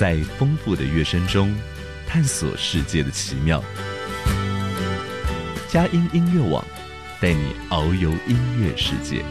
在丰富的乐声中探索世界的奇妙。佳音音乐网带你遨游音乐世界。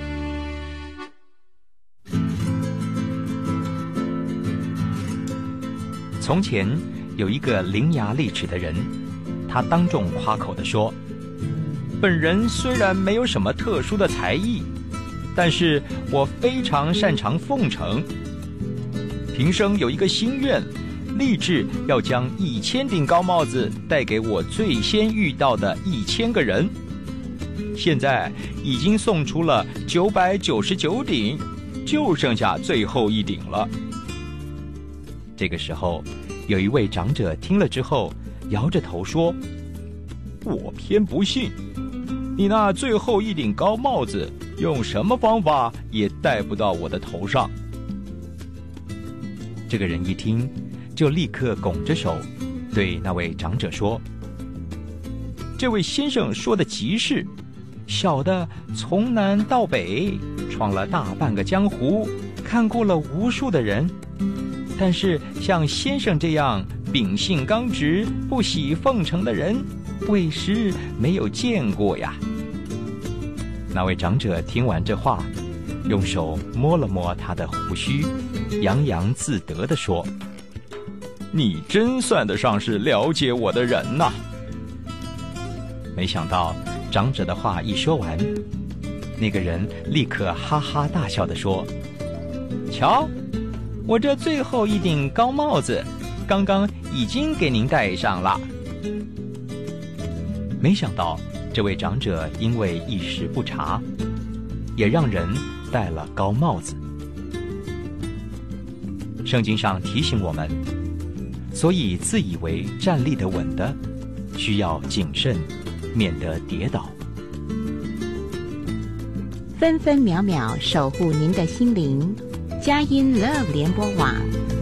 从前有一个伶牙俐齿的人，他当众夸口地说，本人虽然没有什么特殊的才艺，但是我非常擅长奉承。平生有一个心愿，立志要将1000顶高帽子带给我最先遇到的1000个人。现在已经送出了999顶，就剩下最后1顶了。这个时候，有一位长者听了之后，摇着头说，我偏不信，你那最后1顶高帽子用什么方法也戴不到我的头上。这个人一听，就立刻拱着手对那位长者说，这位先生说的极是，小的从南到北闯了大半个江湖，看过了无数的人，但是像先生这样秉性刚直不喜奉承的人，未时没有见过呀。那位长者听完这话，用手摸了摸他的胡须，洋洋自得地说，你真算得上是了解我的人呐。没想到长者的话一说完，那个人立刻哈哈大笑地说，瞧，我这最后1顶高帽子刚刚已经给您戴上了。没想到这位长者因为一时不察，也让人戴了高帽子。圣经上提醒我们，所以自以为站立得稳的，需要谨慎，免得跌倒。 分分秒秒守护您的心灵，佳音 Love 联播网。